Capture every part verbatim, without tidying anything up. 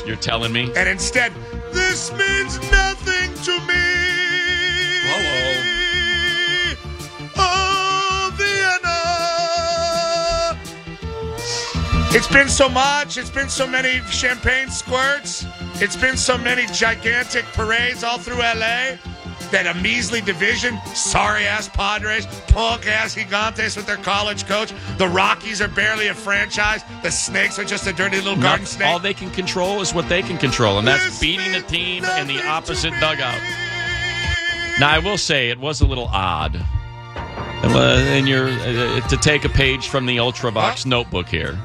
You're telling me? And instead, this means nothing to me. Hello. Oh, Vienna. It's been so much. It's been so many champagne squirts. It's been so many gigantic parades all through L A that a measly division, sorry-ass Padres, punk-ass Gigantes with their college coach. The Rockies are barely a franchise. The Snakes are just a dirty little garden Not, snake. all they can control is what they can control, and that's beating the team in the opposite dugout. Now, I will say it was a little odd. And you're, uh, to take a page from the Ultravox huh? notebook here.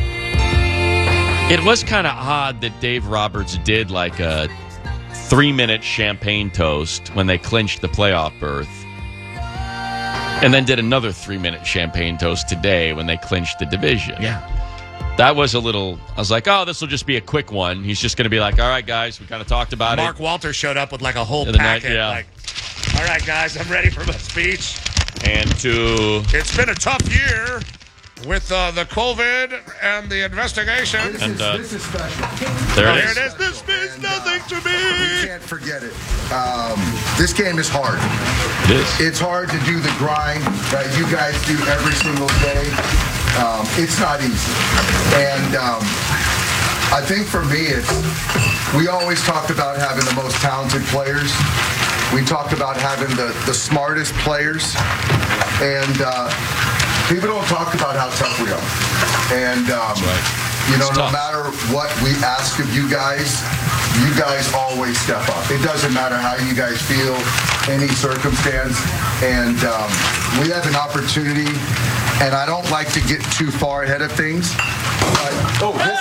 It was kind of odd that Dave Roberts did like a three-minute champagne toast when they clinched the playoff berth, and then did another three-minute champagne toast today when they clinched the division. Yeah. That was a little, I was like, oh, this will just be a quick one. He's just going to be like, all right, guys, we kind of talked about Mark it. Mark Walter showed up with like a whole the packet. Night, yeah. Like, all right, guys, I'm ready for my speech. And to... It's been a tough year with uh, the COVID and the investigation. This, and, is, uh, this is special. There it There is. it is. This means and, nothing uh, to me. We can't forget it. Um, this game is hard. It is. It's hard to do the grind that you guys do every single day. Um, it's not easy. And um, I think for me, it's we always talk about having the most talented players. We talk about having the, the smartest players. And uh, people don't talk about how tough we are. And, um, right. you know, It's no tough. matter what we ask of you guys, you guys always step up. It doesn't matter how you guys feel, any circumstance. And um, we have an opportunity, and I don't like to get too far ahead of things. But, oh, this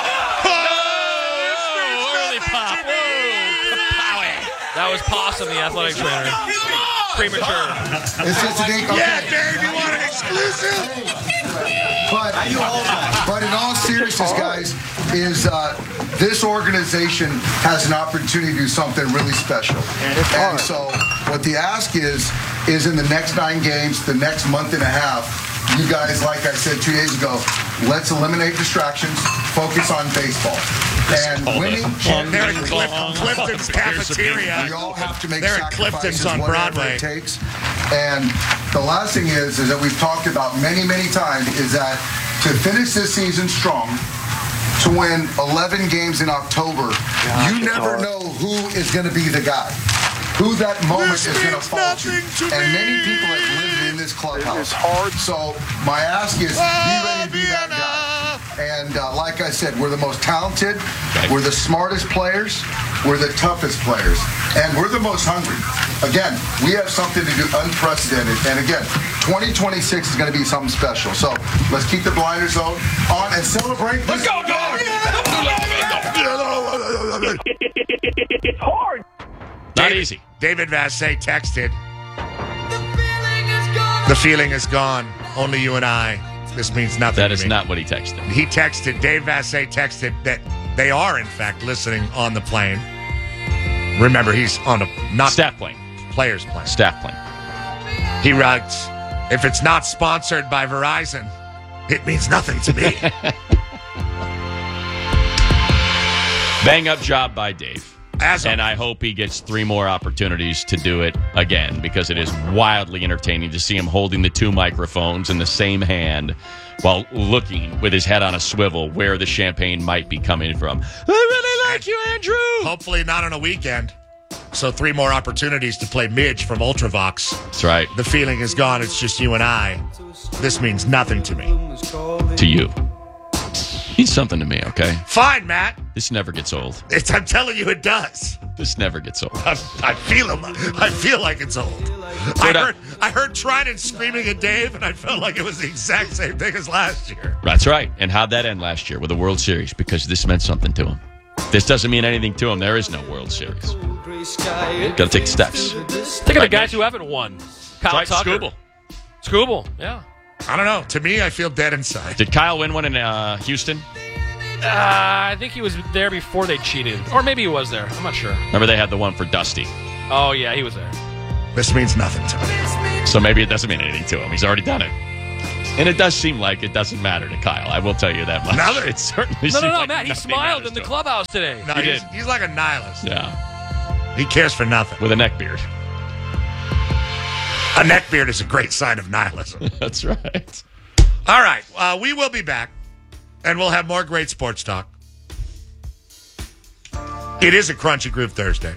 That was Possum, the athletic trainer. Premature. It's just an okay. Yeah, Dave, you want an exclusive? But, but in all seriousness, guys, is uh, this organization has an opportunity to do something really special. And so what the ask is, is in the next nine games, the next month and a half, you guys, like I said two days ago, let's eliminate distractions, focus on baseball. And winning They're at Clif- Clifton's cafeteria. We all have to make They're at sacrifices, Clifton's on whatever Broadway. it takes. And the last thing is, is that we've talked about many, many times, is that to finish this season strong, to win eleven games in October, Gosh, you never hard. know who is going to be the guy, who that moment This is going to means fall to. nothing to And me. many people have lived in this clubhouse. It's hard. So my ask is, be ready to be that guy. And uh, like I said, we're the most talented, Okay. we're the smartest players, we're the toughest players, and we're the most hungry. Again, we have something to do unprecedented. And again, twenty twenty-six is going to be something special. So let's keep the blinders on, on and celebrate. Let's go, dog! It's hard. Not David, easy. David Vassay texted, the feeling is gone. Only you and I. This means nothing That to is me. not what he texted. He texted, Dave Vassay texted that they are, in fact, listening on the plane. Remember, he's on a not Staff plane. player's plane. Staff plane. He writes, if it's not sponsored by Verizon, it means nothing to me. Bang up job by Dave. As And a, I hope he gets three more opportunities to do it again, because it is wildly entertaining to see him holding the two microphones in the same hand while looking with his head on a swivel where the champagne might be coming from. I really like you, Andrew. hopefully not on a weekend. So three more opportunities to play Midge from Ultravox. That's right. The feeling is gone. It's just you and I. This means nothing to me. To you. Means something to me, okay? Fine, Matt. This never gets old. It's, I'm telling you, it does. This never gets old. I, I feel him. I feel like it's old. I heard, I heard Trinan screaming at Dave, and I felt like it was the exact same thing as last year. That's right. And how'd that end last year with the World Series? Because this meant something to him. This doesn't mean anything to him. There is no World Series. Got to take steps. Think of the guys who haven't won. Kyle Right, Tucker. Scooble. Scooble, yeah. I don't know. To me, I feel dead inside. Did Kyle win one in uh, Houston? Uh, I think he was there before they cheated. Or maybe he was there. I'm not sure. Remember they had the one for Dusty. Oh, yeah, he was there. This means nothing to me. So maybe it doesn't mean anything to him. He's already done it. And it does seem like it doesn't matter to Kyle. I will tell you that much. Now that- it certainly No, seems no, no, like Matt. He nothing smiled matters in the to him. clubhouse today. No, He he's, did. he's like a nihilist. Yeah, He cares for nothing. with a neck beard. A neck beard is a great sign of nihilism. That's right. All right. Uh, we will be back, and we'll have more great sports talk. It is a Crunchy Groove Thursday.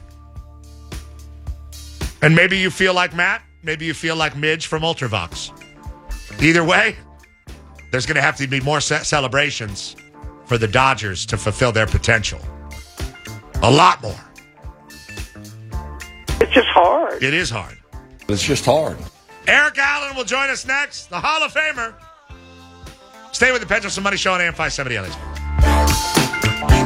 And maybe you feel like Matt. Maybe you feel like Midge from Ultravox. Either way, there's going to have to be more ce- celebrations for the Dodgers to fulfill their potential. A lot more. It's just hard. It is hard. It's just hard. Eric Allen will join us next, the Hall of Famer. Stay with the Petrol Some Money Show on A M five seventy L A Sports.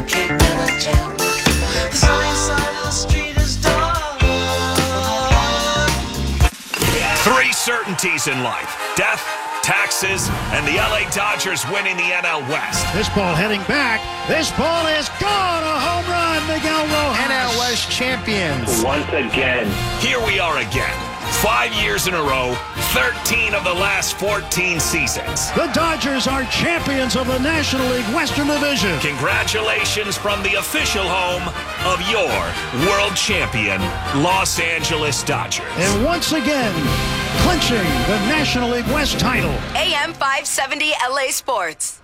Three certainties in life: death, taxes, and the L A Dodgers winning the N L West. This ball heading back. This ball is gone. A home run. Miguel Rojas. N L West champions. Once again. Here we are again. Five years in a row, thirteen of the last fourteen seasons. The Dodgers are champions of the National League Western Division. Congratulations from the official home of your world champion, Los Angeles Dodgers. And once again, clinching the National League West title. A M five seventy L A Sports.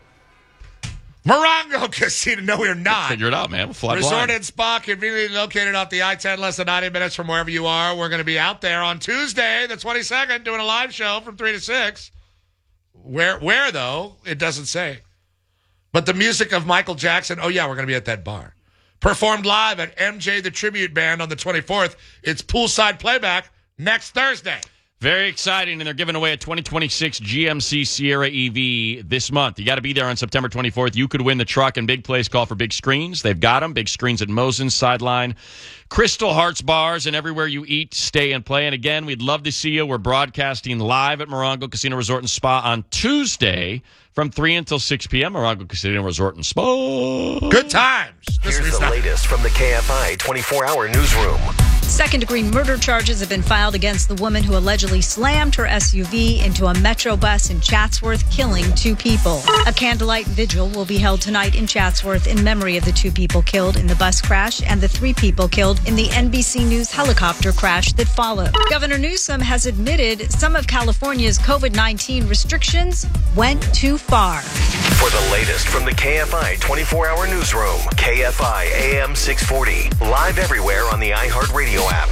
Morongo Casino. No, we're not. Figure it out, man. We'll fly Resort blind. and Spa, conveniently located off the I ten, less than ninety minutes from wherever you are. We're going to be out there on Tuesday, the twenty-second, doing a live show from three to six. Where, where though? It doesn't say. But the music of Michael Jackson, oh, yeah, we're going to be at that bar. Performed live at M J the Tribute Band on the twenty-fourth. It's poolside playback next Thursday. Very exciting, and they're giving away a twenty twenty-six G M C Sierra E V this month. You got to be there on September twenty-fourth. You could win the truck, and Big Plays call for big screens. They've got them. Big screens at Mosen's, Sideline, Crystal Hearts Bars, and everywhere you eat, stay, and play. And again, we'd love to see you. We're broadcasting live at Morongo Casino Resort and Spa on Tuesday from three until six p.m. Morongo Casino Resort and Spa. Good times. This Here's is the not- latest from the K F I twenty-four hour newsroom. Second-degree murder charges have been filed against the woman who allegedly slammed her S U V into a Metro bus in Chatsworth, killing two people. A candlelight vigil will be held tonight in Chatsworth in memory of the two people killed in the bus crash and the three people killed in the N B C News helicopter crash that followed. Governor Newsom has admitted some of California's COVID nineteen restrictions went too far. For the latest from the K F I twenty-four hour newsroom, K F I A M six forty, live everywhere on the iHeartRadio app.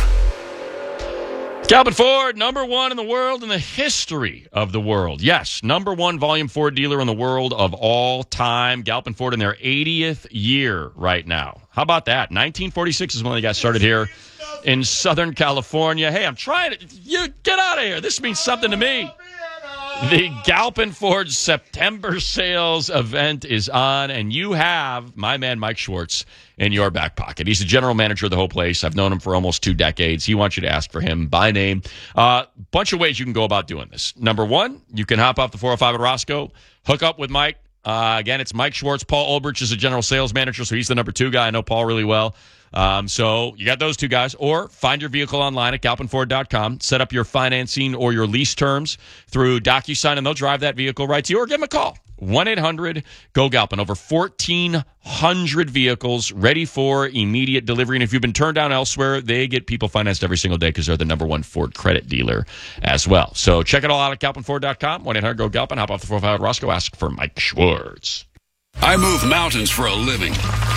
Galvin Ford, number one in the world in the history of the world. Yes, number one volume Ford dealer in the world of all time. Galvin Ford in their eightieth year right now. How about that? nineteen forty-six is when they got started here in Southern California. Hey, I'm trying to... You get out of here. This means something to me. The Galpin Ford September sales event is on, and you have my man Mike Schwartz in your back pocket. He's the general manager of the whole place. I've known him for almost two decades. He wants you to ask for him by name. A uh, bunch of ways you can go about doing this. Number one, you can hop off the four oh five at Roscoe, hook up with Mike. Uh, again, it's Mike Schwartz. Paul Olbrich is the general sales manager, so he's the number two guy. I know Paul really well. Um, so you got those two guys, or find your vehicle online at galpin ford dot com. Set up your financing or your lease terms through DocuSign, and they'll drive that vehicle right to you, or give them a call. one eight hundred G O Galpin. Over fourteen hundred vehicles ready for immediate delivery. And if you've been turned down elsewhere, they get people financed every single day because they're the number one Ford credit dealer as well. So check it all out at galpin ford dot com. one eight hundred G O Galpin. Hop off the four oh five at Roscoe. Ask for Mike Schwartz. I move mountains for a living.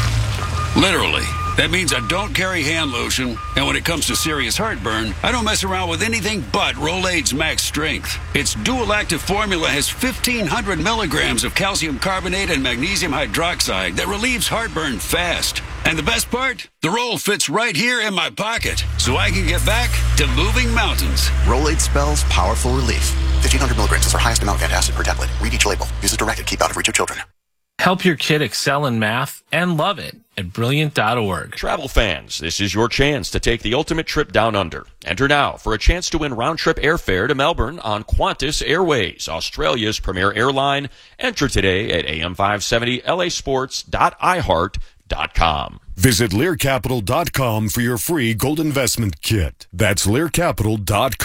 Literally. That means I don't carry hand lotion, and when it comes to serious heartburn, I don't mess around with anything but Rolaids Max Strength. Its dual-active formula has fifteen hundred milligrams of calcium carbonate and magnesium hydroxide that relieves heartburn fast. And the best part? The roll fits right here in my pocket, so I can get back to moving mountains. Rolaids spells powerful relief. fifteen hundred milligrams is our highest amount of antacid per tablet. Read each label. Use as directed. Keep out of reach of children. Help your kid excel in math and love it at brilliant dot org. Travel fans, this is your chance to take the ultimate trip down under. Enter now for a chance to win round-trip airfare to Melbourne on Qantas Airways, Australia's premier airline. Enter today at A M five seventy L A sports dot i heart dot com. Visit lear capital dot com for your free gold investment kit. That's lear capital dot com.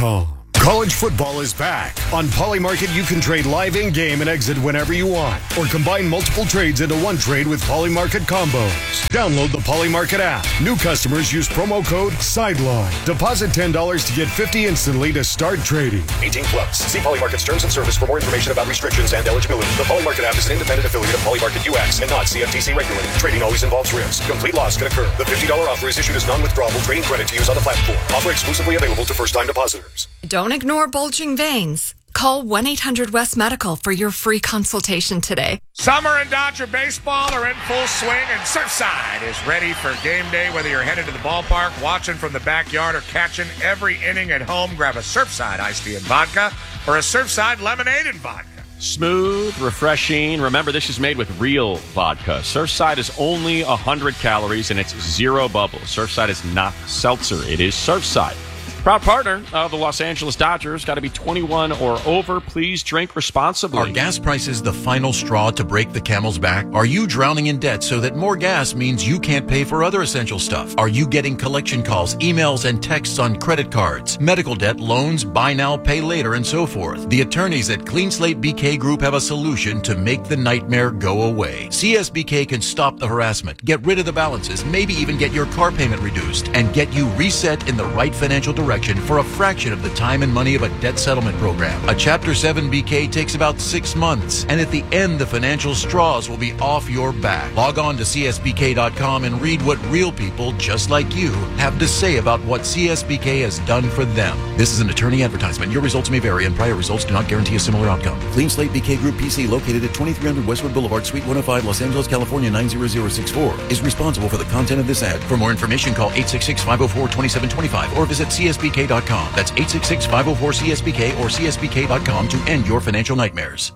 College football is back. On Polymarket, you can trade live in-game and exit whenever you want, or combine multiple trades into one trade with Polymarket combos. Download the Polymarket app. New customers use promo code SIDELINE. Deposit ten dollars to get fifty dollars instantly to start trading. eighteen plus. See Polymarket's terms and service for more information about restrictions and eligibility. The Polymarket app is an independent affiliate of Polymarket U X and not C F T C regulated. Trading always involves risk. Complete loss can occur. The fifty dollars offer is issued as non-withdrawable trading credit to use on the platform. Offer exclusively available to first-time depositors. Don't ignore bulging veins. Call one eight hundred West Medical for your free consultation today. Summer and Dodger baseball are in full swing, and Surfside is ready for game day. Whether you're headed to the ballpark, watching from the backyard, or catching every inning at home, grab a Surfside iced tea and vodka or a Surfside lemonade and vodka. Smooth, refreshing. Remember, this is made with real vodka. Surfside is only one hundred calories, and it's zero bubbles. Surfside is not seltzer. It is Surfside. Proud partner of the Los Angeles Dodgers. Got to be twenty-one or over. Please drink responsibly. Are gas prices the final straw to break the camel's back? Are you drowning in debt so that more gas means you can't pay for other essential stuff? Are you getting collection calls, emails, and texts on credit cards, medical debt, loans, buy now, pay later, and so forth? The attorneys at Clean Slate B K Group have a solution to make the nightmare go away. C S B K can stop the harassment, get rid of the balances, maybe even get your car payment reduced, and get you reset in the right financial direction for a fraction of the time and money of a debt settlement program. A Chapter seven B K takes about six months, and at the end, the financial straws will be off your back. Log on to C S B K dot com and read what real people just like you have to say about what C S B K has done for them. This is an attorney advertisement. Your results may vary, and prior results do not guarantee a similar outcome. Clean Slate B K Group P C, located at twenty-three hundred Westwood Boulevard, Suite one oh five, Los Angeles, California, nine zero zero six four, is responsible for the content of this ad. For more information, call eight six six, five oh four, two seven two five or visit C S B K dot com. That's eight six six, five oh four, C S B K or C S B K dot com to end your financial nightmares.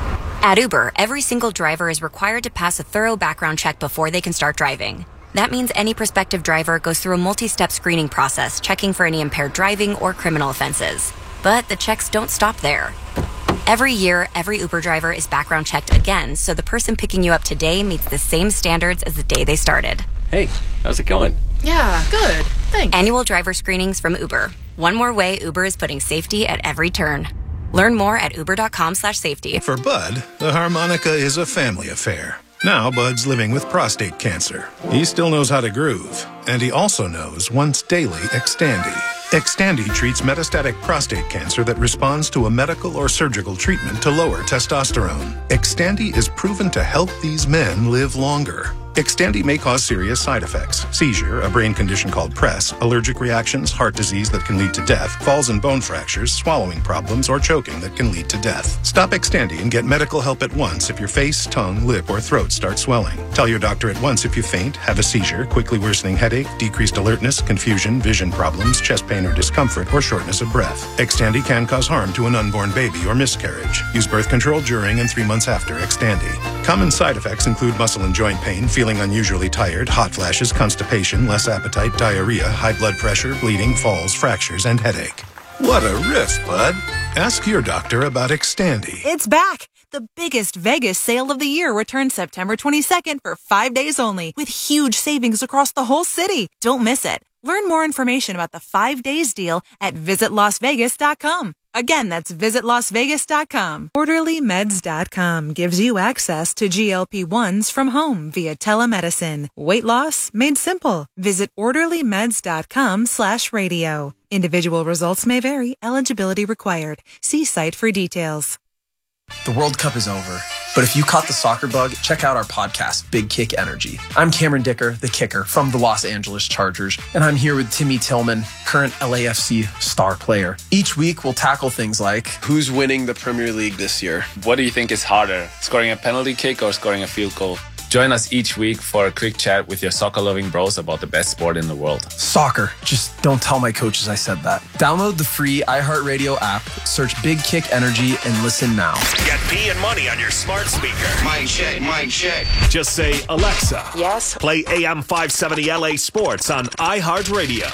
At Uber, every single driver is required to pass a thorough background check before they can start driving. That means any prospective driver goes through a multi-step screening process, checking for any impaired driving or criminal offenses. But the checks don't stop there. Every year, every Uber driver is background checked again, so the person picking you up today meets the same standards as the day they started. Hey, how's it going? Yeah, good. Thanks. Annual driver screenings from Uber. One more way Uber is putting safety at every turn. Learn more at uber.com slash safety. For Bud, the harmonica is a family affair. Now Bud's living with prostate cancer. He still knows how to groove, and he also knows once daily Xtandi. Xtandi treats metastatic prostate cancer that responds to a medical or surgical treatment to lower testosterone. Xtandi is proven to help these men live longer. Xtandi may cause serious side effects: seizure, a brain condition called P R E S, allergic reactions, heart disease that can lead to death, falls and bone fractures, swallowing problems, or choking that can lead to death. Stop Xtandi and get medical help at once if your face, tongue, lip, or throat start swelling. Tell your doctor at once if you faint, have a seizure, quickly worsening headache, decreased alertness, confusion, vision problems, chest pain or discomfort, or shortness of breath. Xtandi can cause harm to an unborn baby or miscarriage. Use birth control during and three months after Xtandi. Common side effects include muscle and joint pain, feeling unusually tired, hot flashes, constipation, less appetite, diarrhea, high blood pressure, bleeding, falls, fractures, and headache. What a riff, Bud. Ask your doctor about Xtandi. It's back. The biggest Vegas sale of the year returns September twenty-second for five days only, with huge savings across the whole city. Don't miss it. Learn more information about the five days deal at visit las vegas dot com. Again, that's visit las vegas dot com. orderly meds dot com gives you access to G L P ones from home via telemedicine. Weight loss made simple. Visit orderly meds dot com slash radio. Individual results may vary. Eligibility required. See site for details. The World Cup is over, but if you caught the soccer bug, check out our podcast, Big Kick Energy. I'm Cameron Dicker, the kicker from the Los Angeles Chargers, and I'm here with Timmy Tillman, current L A F C star player. Each week, we'll tackle things like, who's winning the Premier League this year? What do you think is harder, scoring a penalty kick or scoring a field goal? Join us each week for a quick chat with your soccer-loving bros about the best sport in the world. Soccer. Just don't tell my coaches I said that. Download the free iHeartRadio app, search Big Kick Energy, and listen now. Get P and Money on your smart speaker. Mic check, mic check. Just say, Alexa. Yes. Play A M five seventy L A Sports on iHeartRadio.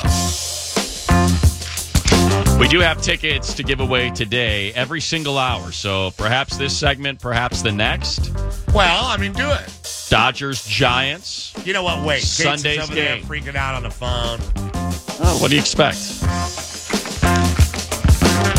We do have tickets to give away today, every single hour. So perhaps this segment, perhaps the next. Well, I mean, do it. Dodgers, Giants. You know what? Wait. Sunday's over game. There freaking out on the phone. Oh, what do you expect?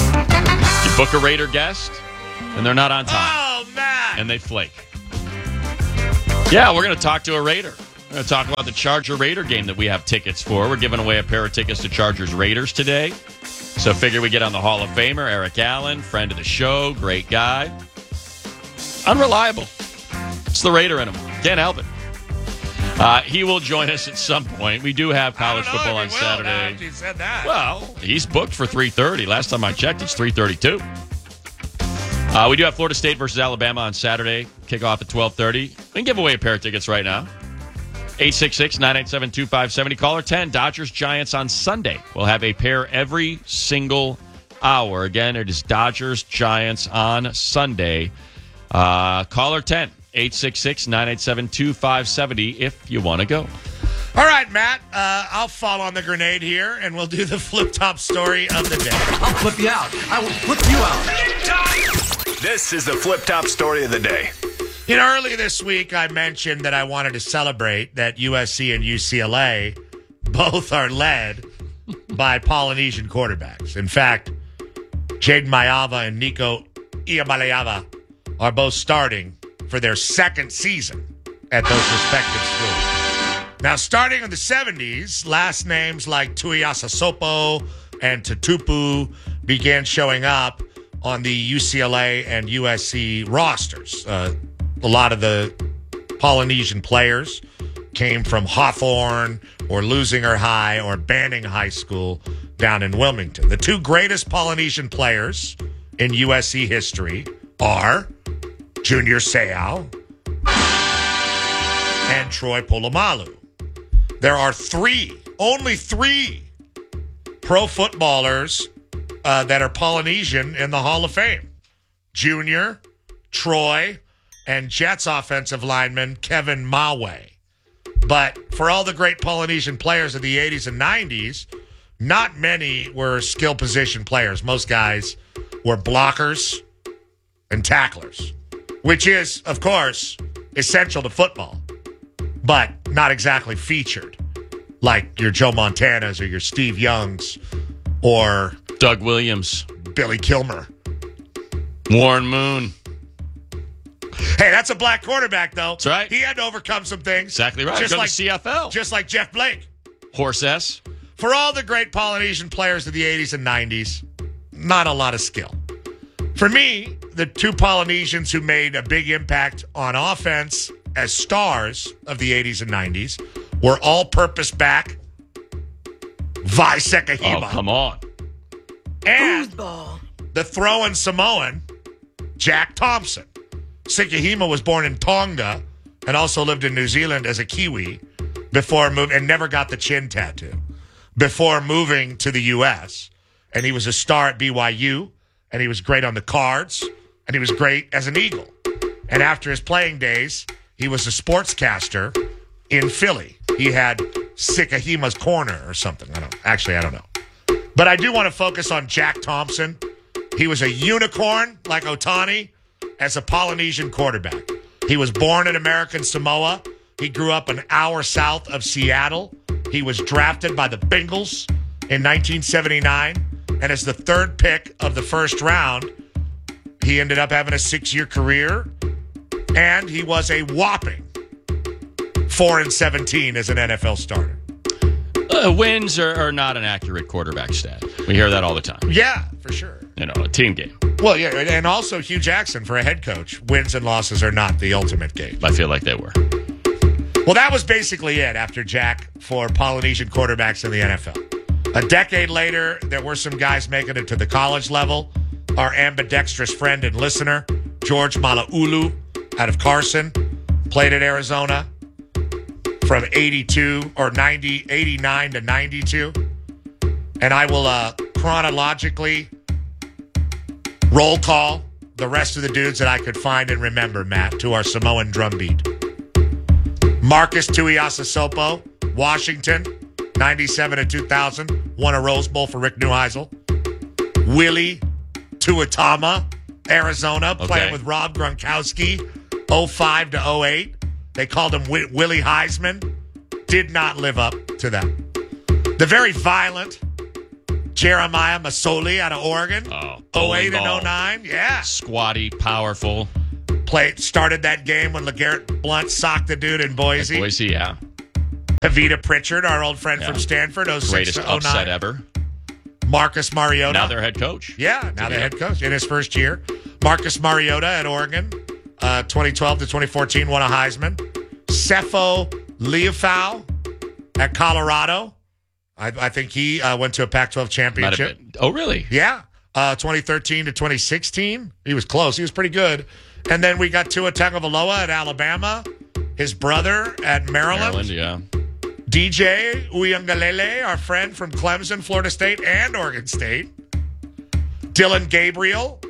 book a Raider guest, and they're not on time. Oh, man. And they flake. Yeah, we're going to talk to a Raider. We're going to talk about the Charger-Raider game that we have tickets for. We're giving away a pair of tickets to Chargers-Raiders today. So figure we get on the Hall of Famer, Eric Allen, friend of the show, great guy. Unreliable. It's the Raider in him. Can't help it. Uh, he will join us at some point. We do have college I don't know football on if he will, Saturday. now after you said that. Well, he's booked for three thirty. Last time I checked, it's three thirty-two. Uh, we do have Florida State versus Alabama on Saturday. Kickoff at twelve thirty. We can give away a pair of tickets right now. eight six six, nine eight seven, two five seven zero. Caller ten, Dodgers Giants on Sunday. We'll have a pair every single hour. Again, it is Dodgers Giants on Sunday. Uh, caller ten, eight six six, nine eight seven, two five seven zero if you want to go. All right, Matt, uh, I'll fall on the grenade here, and we'll do the flip-top story of the day. I'll flip you out. I will flip you out. This is the Flip Top Story of the Day. You know, early this week, I mentioned that I wanted to celebrate that U S C and U C L A both are led by Polynesian quarterbacks. In fact, Jaden Mayava and Nico Iamaleava are both starting for their second season at those respective schools. Now, starting in the seventies, last names like Tuiasosopo and Tutupu began showing up on the U C L A and U S C rosters. Uh, a lot of the Polynesian players came from Hawthorne or Lusinger High or Banning High School down in Wilmington. The two greatest Polynesian players in U S C history are Junior Seau and Troy Polamalu. There are three, only three pro footballers uh, that are Polynesian in the Hall of Fame. Junior, Troy, and Jets offensive lineman Kevin Mawe. But for all the great Polynesian players of the eighties and nineties, not many were skill position players. Most guys were blockers and tacklers, which is, of course, essential to football, but not exactly featured like your Joe Montanas or your Steve Youngs or Doug Williams, Billy Kilmer, Warren Moon. Hey, that's a black quarterback, though. That's right. He had to overcome some things. Exactly right. Just Go to like C F L. Just like Jeff Blake. Horse S. For all the great Polynesian players of the eighties and nineties, not a lot of skill. For me, the two Polynesians who made a big impact on offense as stars of the eighties and nineties were all-purpose back Vai Sekahima. Oh, come on. And the throwing Samoan, Jack Thompson. Sekahima was born in Tonga and also lived in New Zealand as a Kiwi before moving, and never got the chin tattoo, before moving to the U S. And he was a star at B Y U, and he was great on the Cards, and he was great as an Eagle. And after his playing days, he was a sportscaster in Philly. He had Sekahima's Corner or something. I don't actually I don't know. But I do want to focus on Jack Thompson. He was a unicorn like Otani as a Polynesian quarterback. He was born in American Samoa. He grew up an hour south of Seattle. He was drafted by the Bengals in nineteen seventy-nine. And as the third pick of the first round, he ended up having a six-year career. And he was a whopping four and seventeen as an N F L starter. Uh, wins are, are not an accurate quarterback stat. We hear that all the time. Yeah, for sure. You know, a team game. Well, yeah, and also Hugh Jackson for a head coach. Wins and losses are not the ultimate game. I feel like they were. Well, that was basically it after Jack for Polynesian quarterbacks in the N F L. A decade later, there were some guys making it to the college level. Our ambidextrous friend and listener, George Malaulu, out of Carson, played at Arizona from eighty-two or ninety, eighty-nine to ninety-two. And I will uh, chronologically roll call the rest of the dudes that I could find and remember, Matt, to our Samoan drumbeat. Marcus Tuiasosopo, Washington, ninety-seven to two thousand, won a Rose Bowl for Rick Neuheisel. Willie Tuatama, Arizona, Okay. playing with Rob Gronkowski, oh five to oh eight. They called him Wi- Willie Heisman. Did not live up to that. The very violent Jeremiah Masoli out of Oregon. Oh, oh eight ball. and oh nine. Yeah. Squatty, powerful. Played, started that game when LeGarrette Blunt socked the dude in Boise. At Boise, yeah. Evita Pritchard, our old friend Yeah. from Stanford, oh six Greatest to oh nine. upset ever. Marcus Mariota. Now their head coach. Yeah, now the head coach in his first year. Marcus Mariota at Oregon, uh, twenty twelve to twenty fourteen, won a Heisman. Sefo Liufau at Colorado. I, I think he uh, went to a Pac twelve championship. Oh, really? Yeah. Uh, twenty thirteen to twenty sixteen. He was close. He was pretty good. And then we got Tua Tagovailoa at Alabama. His brother at Maryland. Maryland, yeah. D J Uiagalelei, our friend from Clemson, Florida State, and Oregon State. Dylan Gabriel.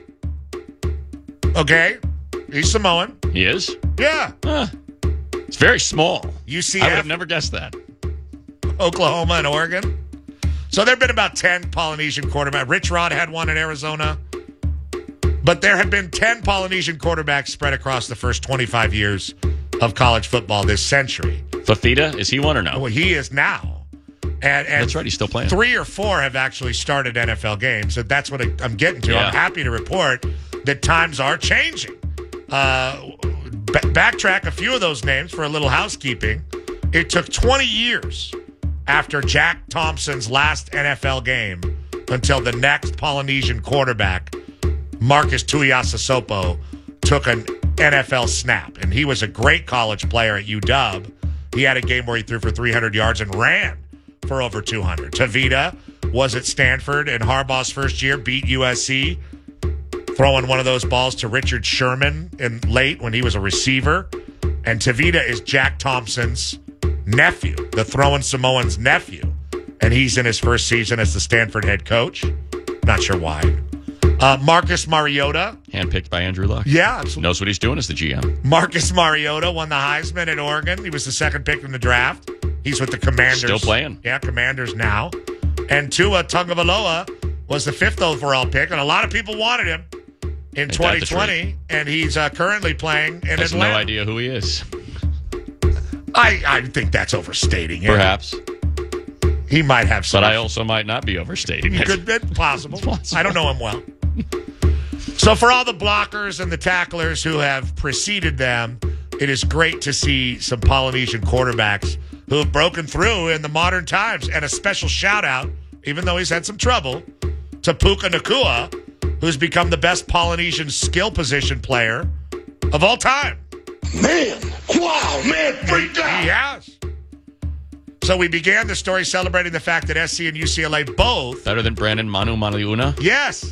Okay. He's Samoan. He is? Yeah. Huh. It's very small. U C F. I would have never guessed that. Oklahoma and Oregon. So there have been about ten Polynesian quarterbacks. Rich Rod had one in Arizona. But there have been ten Polynesian quarterbacks spread across the first twenty-five years of college football this century. Fafita, is he one or no? Well, he is now. And, and That's right, he's still playing. Three or four have actually started N F L games. So that's what I, I'm getting to. Yeah. I'm happy to report that times are changing. Uh, b- backtrack a few of those names for a little housekeeping. It took twenty years after Jack Thompson's last N F L game until the next Polynesian quarterback, Marcus Tuiasosopo, took an N F L snap. And he was a great college player at U W. He had a game where he threw for three hundred yards and ran for over two hundred. Tavita was at Stanford in Harbaugh's first year, beat U S C, throwing one of those balls to Richard Sherman in late when he was a receiver. And Tavita is Jack Thompson's nephew, the throwing Samoan's nephew. And he's in his first season as the Stanford head coach. Not sure why. Uh, Marcus Mariota. Handpicked by Andrew Luck. Yeah, absolutely. Knows what he's doing as the G M. Marcus Mariota won the Heisman at Oregon. He was the second pick in the draft. He's with the Commanders. Still playing. Yeah, Commanders now. And Tua Tagovailoa was the fifth overall pick, and a lot of people wanted him in Ain't twenty that the twenty, and he's uh, currently playing in Has Atlanta. no idea who he is. I, I think that's overstating it. Perhaps. He might have some. But I also might not be overstating it. Could be possible. I don't know him well. So for all the blockers and the tacklers who have preceded them, it is great to see some Polynesian quarterbacks who have broken through in the modern times. And a special shout out, even though he's had some trouble, to Puka Nakua, who's become the best Polynesian skill position player of all time. Man, wow, man, freaked out. He has. So we began the story celebrating the fact that S C and U C L A both... Better than Brandon Manu Maliuna? Yes.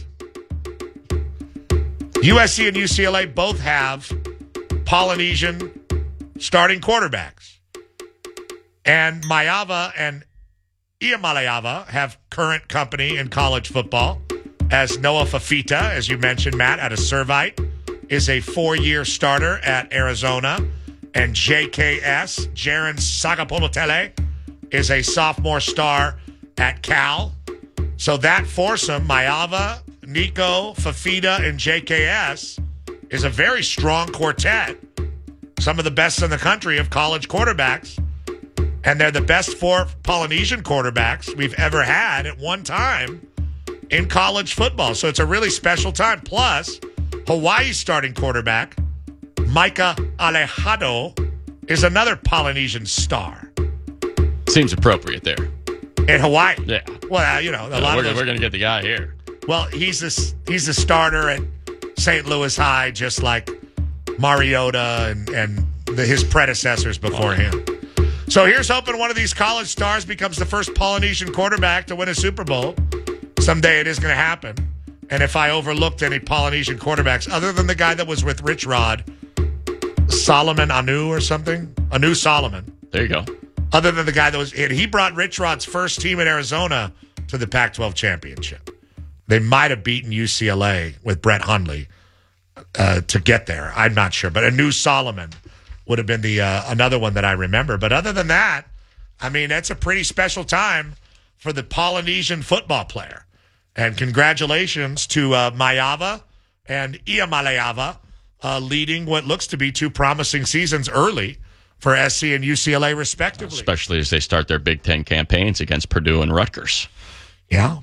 U S C and U C L A both have Polynesian starting quarterbacks. And Maiava and Iamaleava have current company in college football, as Noah Fafita, as you mentioned, Matt, out of Servite, is a four-year starter at Arizona. And J K S, Jaron Sagapolotele, is a sophomore star at Cal. So that foursome, Maiava, Nico, Fafita, and J K S, is a very strong quartet. Some of the best in the country of college quarterbacks. And they're the best four Polynesian quarterbacks we've ever had at one time in college football. So it's a really special time. Plus, Hawaii's starting quarterback, Micah Alejado, is another Polynesian star. Seems appropriate there. In Hawaii. Yeah. Well, you know, a Yeah, lot we're, of those, we're going to get the guy here. Well, he's a, he's a starter at Saint Louis High, just like Mariota and, and the, his predecessors before him. So here's hoping one of these college stars becomes the first Polynesian quarterback to win a Super Bowl. Someday it is going to happen. And if I overlooked any Polynesian quarterbacks, other than the guy that was with Rich Rod, Solomon Anu or something, Anu Solomon. There you go. Other Other than the guy that was, and he brought Rich Rod's first team in Arizona to the Pac twelve championship. They might have beaten U C L A with Brett Hundley uh, to get there. I'm not sure, but Anu Solomon would have been the uh, another one that I remember. But other than that, I mean, it's a pretty special time for the Polynesian football player. And congratulations to uh, Maiava and Iamaleava uh, leading what looks to be two promising seasons early for S C and U C L A respectively. Especially as they start their Big Ten campaigns against Purdue and Rutgers. Yeah.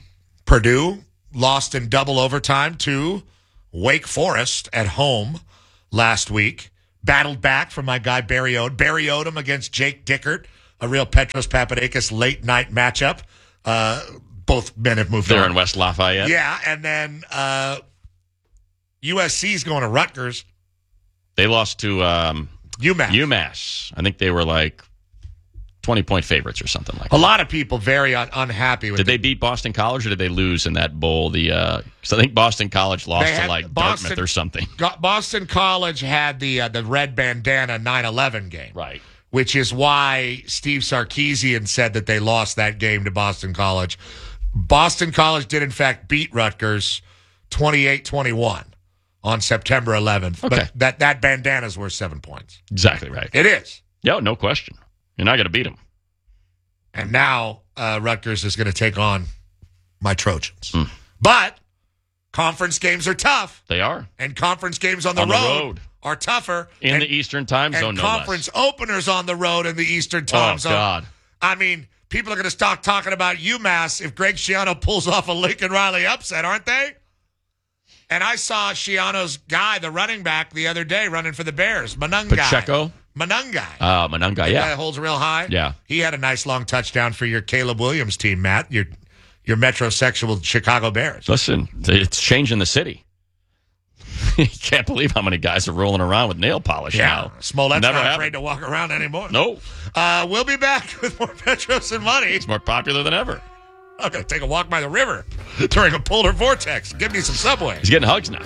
Purdue lost in double overtime to Wake Forest at home last week. Battled back from my guy Barry Odom. Barry Odom against Jake Dickert, a real Petros Papadakis late night matchup. Uh, both men have moved They're on. in West Lafayette. Yeah, and then uh, U S C's going to Rutgers. They lost to um, UMass. UMass. I think they were like twenty-point favorites or something like A that. lot of people very un- unhappy with Did the- they beat Boston College or did they lose in that bowl? The Because I think Boston College lost They to had- like Boston- Dartmouth or something. Go- Boston College had the uh, the red bandana nine eleven game. Right. Which is why Steve Sarkisian said that they lost that game to Boston College. Boston College did, in fact, beat Rutgers twenty-eight twenty-one on September eleventh. Okay. But that, that bandana's worth seven points. Exactly right. It is. Yeah, no question. You're not going to beat them. And now uh, Rutgers is going to take on my Trojans. Mm. But conference games are tough. They are. And conference games on the, On the road, road. are tougher. In and, the Eastern Time Zone, and no conference less. openers on the road in the Eastern Time Oh, Zone. God. I mean, people are going to start talking about UMass if Greg Schiano pulls off a Lincoln Riley upset, aren't they? And I saw Schiano's guy, the running back, the other day running for the Bears, Monungai. Pacheco? Monungai. Uh, Monungai, The guy yeah. that holds real high. Yeah. He had a nice long touchdown for your Caleb Williams team, Matt, your your metrosexual Chicago Bears. Listen, it's changing the city. You can't believe how many guys are rolling around with nail polish Yeah, now. Smollett's Never not happened. afraid to walk around anymore. No. Uh, we'll be back with more Petros and Money. It's more popular than ever. I'm going to take a walk by the river during a polar vortex. Give me some Subway. He's getting hugs now.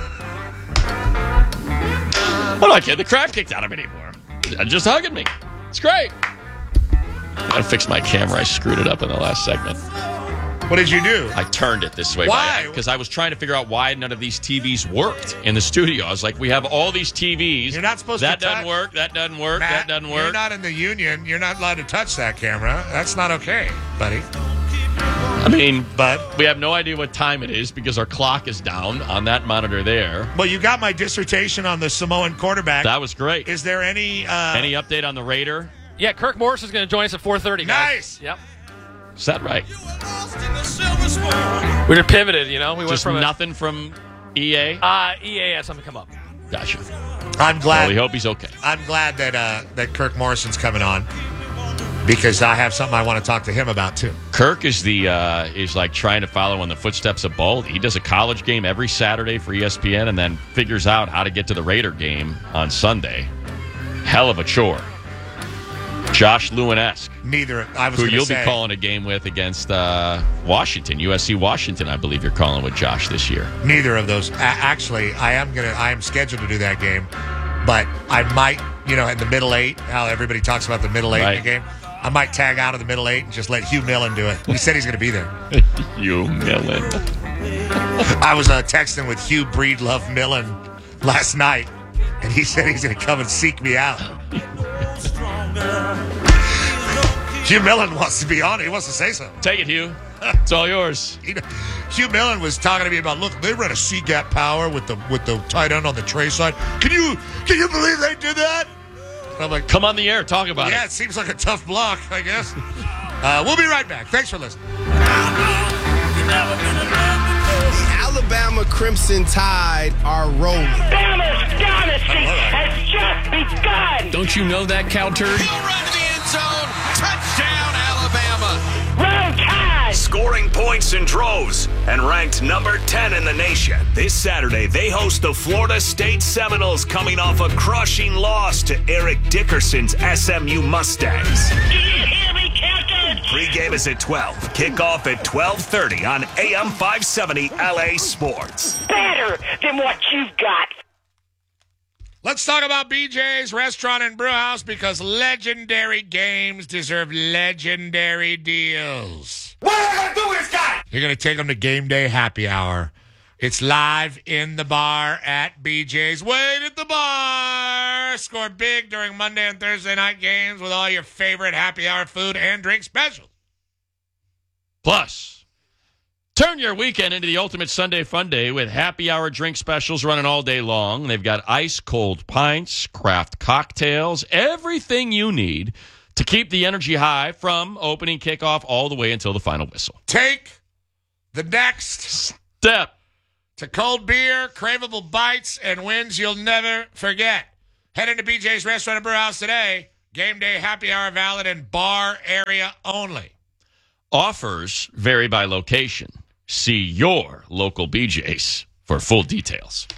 What do I care? The crap kicked out of me anymore. Just hugging me. It's great. I gotta fix my camera. I screwed it up in the last segment. What did you do? I turned it this way. Why? Because I was trying to figure out why none of these T Vs worked in the studio. I was like, we have all these T Vs. You're not supposed that to doesn't touch- work. That doesn't work. Matt, that doesn't You're work. not in the union. You're not allowed to touch that camera. That's not okay, buddy. I mean, but we have no idea what time it is because our clock is down on that monitor there. Well, you got my dissertation on the Samoan quarterback. That was great. Is there any uh, Any update on the Raider? Yeah, Kirk Morris is going to join us at four thirty. Nice. Yep. Is that right? We were pivoted, you know. We went Just from a- nothing from E A? Uh, E A had something come up. Gotcha. I'm glad. Well, we hope he's okay. I'm glad that uh, that Kirk Morrison's coming on because I have something I want to talk to him about too. Kirk is the uh, is like trying to follow in the footsteps of Baldy. He does a college game every Saturday for E S P N and then figures out how to get to the Raider game on Sunday. Hell of a chore. Josh Lewin-esque. Neither. I was who gonna you'll say, be calling a game with against uh, Washington, U S C Washington. I believe you're calling with Josh this year. Neither of those. A- actually, I am gonna. I am scheduled to do that game, but I might. You know, in the middle eight, how everybody talks about the middle eight Right. in the game. I might tag out of the middle eight and just let Hugh Millen do it. He said he's going to be there. Hugh Millen. I was uh, texting with Hugh Breedlove Millen last night, and he said he's going to come and seek me out. Hugh Millen wants to be on it. He wants to say something. Take it, Hugh. It's all yours. You know, Hugh Millen was talking to me about, look, they ran a C-gap power with the with the tight end on the tray side. Can you can you believe they did that? And I'm like, come on the air, talk about yeah, it. it seems like a tough block, I guess. Uh, we'll be right back. Thanks for listening. Alabama Crimson Tide are rolling. Bama's dynasty has just begun. Don't you know that, cow turd? He'll run to the end zone. Touchdown, Alabama. Roll Tide. Scoring points in droves and ranked number ten in the nation. This Saturday, they host the Florida State Seminoles coming off a crushing loss to Eric Dickerson's S M U Mustangs. Do you hear me, Captain? Pre-game is at twelve. Kickoff at twelve thirty on A M five seventy L A Sports. Better than what you've got. Let's talk about B J's Restaurant and Brew House because legendary games deserve legendary deals. What am I going to do with this guy? You're going to take them to Game Day Happy Hour. It's live in the bar at B J's. Wait at the bar. Score big during Monday and Thursday night games with all your favorite happy hour food and drink specials. Plus, turn your weekend into the ultimate Sunday fun day with happy hour drink specials running all day long. They've got ice cold pints, craft cocktails, everything you need to keep the energy high from opening kickoff all the way until the final whistle. Take The next step to cold beer, craveable bites, and wins you'll never forget. Head into B J's Restaurant and Brew House today. Game day happy hour valid in bar area only. Offers vary by location. See your local B J's for full details.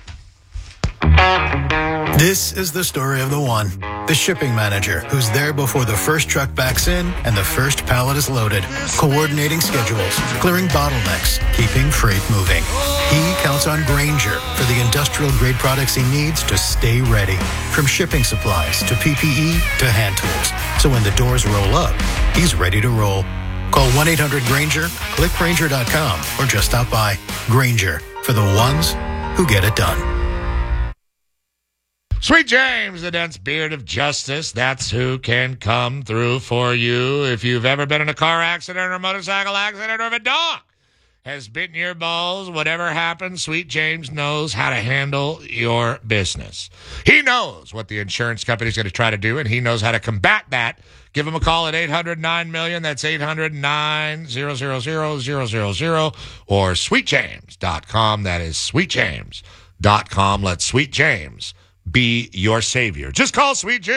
This is the story of the one, the shipping manager, who's there before the first truck backs in and the first pallet is loaded, coordinating schedules, clearing bottlenecks, keeping freight moving. He counts on Grainger for the industrial-grade products he needs to stay ready, from shipping supplies to P P E to hand tools. So when the doors roll up, he's ready to roll. Call one eight hundred Grainger, click Grainger dot com, or just stop by. Grainger, for the ones who get it done. Sweet James, the dense beard of justice. That's who can come through for you. If you've ever been in a car accident or a motorcycle accident, or if a dog has bitten your balls, whatever happens, Sweet James knows how to handle your business. He knows what the insurance company's going to try to do, and he knows how to combat that. Give him a call at eight hundred nine million. That's eight hundred nine hundred thousand or sweet james dot com. That is sweet james dot com. Let Sweet James be your savior. Just call Sweet James.